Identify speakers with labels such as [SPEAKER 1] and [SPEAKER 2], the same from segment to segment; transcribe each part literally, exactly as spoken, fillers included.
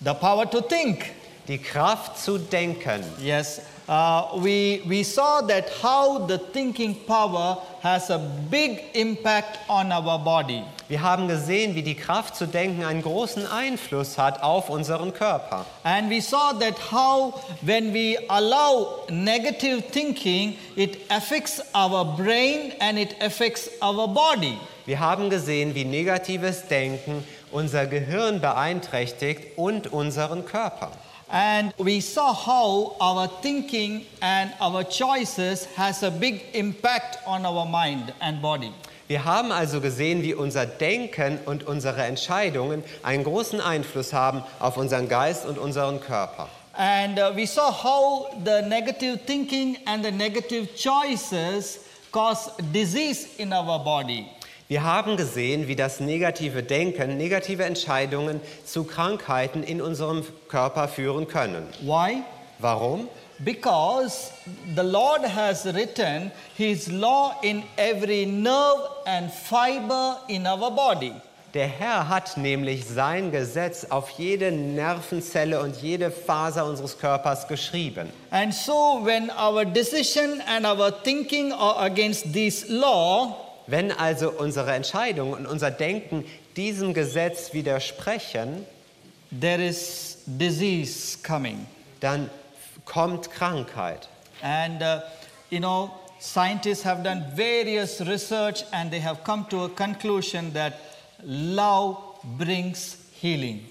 [SPEAKER 1] The power to think.
[SPEAKER 2] Die Kraft zu denken.
[SPEAKER 1] Yes, uh, we, we saw that how the thinking power has a big impact on our body.
[SPEAKER 2] Wir haben gesehen, wie die Kraft zu denken einen großen Einfluss hat auf unseren Körper.
[SPEAKER 1] And we saw that how when we allow negative thinking, it affects our brain and it affects our body.
[SPEAKER 2] Wir haben gesehen, wie negatives Denken unser Gehirn beeinträchtigt und unseren Körper.
[SPEAKER 1] And we saw how our thinking and our choices has a big impact on our mind and body.
[SPEAKER 2] Wir haben also gesehen, wie unser Denken und unsere Entscheidungen einen großen Einfluss haben auf unseren Geist und unseren Körper.
[SPEAKER 1] And uh, we saw how the negative thinking and the negative choices cause disease in our body.
[SPEAKER 2] Wir haben gesehen, wie das negative Denken, negative Entscheidungen zu Krankheiten in unserem Körper führen können.
[SPEAKER 1] Why?
[SPEAKER 2] Warum?
[SPEAKER 1] Because the Lord has written His law in every nerve and fiber in our body.
[SPEAKER 2] Der Herr hat nämlich sein Gesetz auf jede Nervenzelle und jede Faser unseres Körpers geschrieben.
[SPEAKER 1] And so when our decision and our thinking are against this law,
[SPEAKER 2] Wenn also unsere Entscheidungen und unser Denken diesem Gesetz widersprechen,
[SPEAKER 1] there is disease coming.
[SPEAKER 2] dann kommt Krankheit.
[SPEAKER 1] And uh, you know, scientists have done various research and they have come to a conclusion that love brings healing.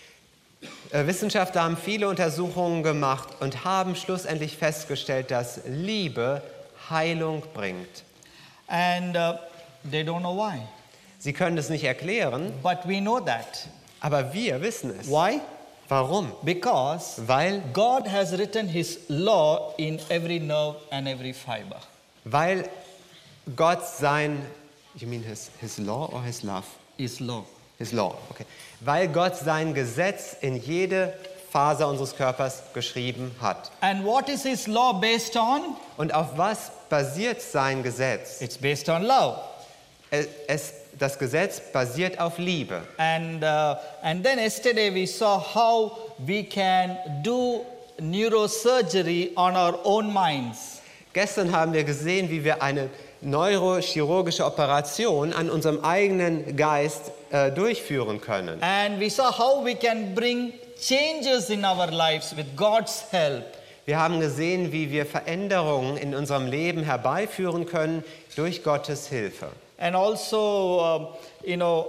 [SPEAKER 2] Äh, Wissenschaftler haben viele Untersuchungen gemacht und haben schlussendlich festgestellt, dass Liebe Heilung bringt.
[SPEAKER 1] And uh, they don't know why.
[SPEAKER 2] Sie können es nicht erklären,
[SPEAKER 1] But we know that.
[SPEAKER 2] aber wir wissen es.
[SPEAKER 1] Why?
[SPEAKER 2] Warum?
[SPEAKER 1] Because
[SPEAKER 2] Weil,
[SPEAKER 1] God has written His law in every nerve and every fiber.
[SPEAKER 2] weil Gott sein, you mean his, his law or his love?
[SPEAKER 1] His law.
[SPEAKER 2] His law, okay. Weil Gott sein Gesetz in jede Faser unseres Körpers geschrieben hat.
[SPEAKER 1] And what is His law based on?
[SPEAKER 2] Und auf was basiert sein Gesetz?
[SPEAKER 1] It's based on love.
[SPEAKER 2] Es, es, das Gesetz basiert auf Liebe.
[SPEAKER 1] And, uh, and then yesterday we saw how we can do neurosurgery on our own minds.
[SPEAKER 2] Gestern haben wir gesehen, wie wir eine neurochirurgische Operation an unserem eigenen Geist äh, durchführen können.
[SPEAKER 1] And we saw how we can bring changes in our lives with God's help.
[SPEAKER 2] Wir haben gesehen, wie wir Veränderungen in unserem Leben herbeiführen können durch Gottes Hilfe.
[SPEAKER 1] And also, um, you know,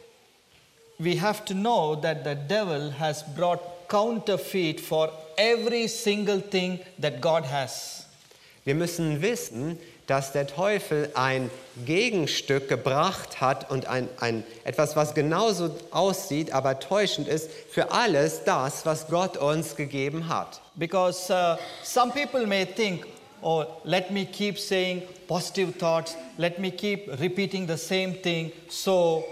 [SPEAKER 1] we have to know that the devil has brought counterfeit for every single thing that God has.
[SPEAKER 2] Wir müssen wissen, dass der Teufel ein Gegenstück gebracht hat und ein, ein, etwas, was genauso aussieht, aber täuschend ist, für alles das, was Gott uns gegeben hat.
[SPEAKER 1] Because uh, some people may think, oh, let me keep saying positive thoughts, let me keep repeating the same thing, so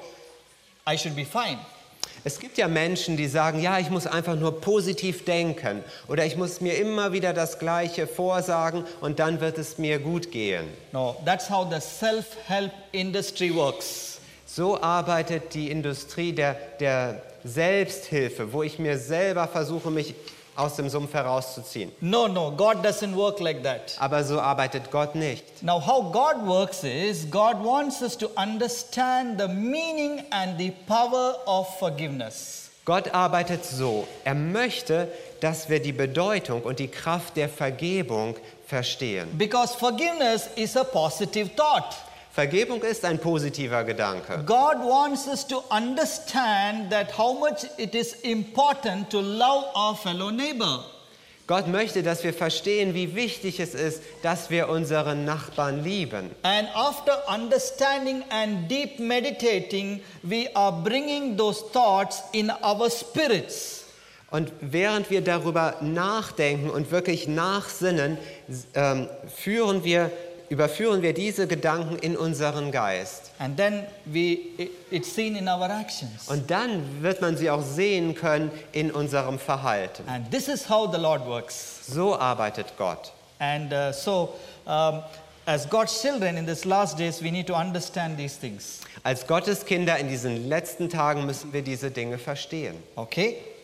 [SPEAKER 1] I should be fine.
[SPEAKER 2] Es gibt ja Menschen, die sagen, ja, ich muss einfach nur positiv denken oder ich muss mir immer wieder das Gleiche vorsagen und dann wird es mir gut gehen.
[SPEAKER 1] No, that's how the self-help industry works.
[SPEAKER 2] So arbeitet die Industrie der, der Selbsthilfe, wo ich mir selber versuche, mich aus dem Sumpf herauszuziehen.
[SPEAKER 1] No, no, God doesn't work like that.
[SPEAKER 2] Aber so arbeitet Gott nicht.
[SPEAKER 1] Now, how God works is, God wants us to understand the meaning and the power of forgiveness.
[SPEAKER 2] Gott arbeitet so. Er möchte, dass wir die Bedeutung und die Kraft der Vergebung verstehen.
[SPEAKER 1] Because forgiveness is a positive thought.
[SPEAKER 2] Vergebung ist ein positiver Gedanke.
[SPEAKER 1] God wants us to understand that how much it is important to love our fellow neighbor.
[SPEAKER 2] Gott möchte, dass wir verstehen, wie wichtig es ist, dass wir unseren Nachbarn lieben.
[SPEAKER 1] And after understanding and deep meditating, we are bringing those thoughts in our spirits.
[SPEAKER 2] Und während wir darüber nachdenken und wirklich nachsinnen, ähm, führen wir überführen wir diese Gedanken in unseren Geist.
[SPEAKER 1] And then we, it, it's seen in our actions.
[SPEAKER 2] Und dann wird man sie auch sehen können in unserem Verhalten.
[SPEAKER 1] And this is how the Lord works.
[SPEAKER 2] So arbeitet Gott.
[SPEAKER 1] And uh, so, um, as God's children in these last days, we need to understand these things.
[SPEAKER 2] Als Gottes Kinder in diesen letzten Tagen müssen wir diese Dinge verstehen.
[SPEAKER 1] Okay?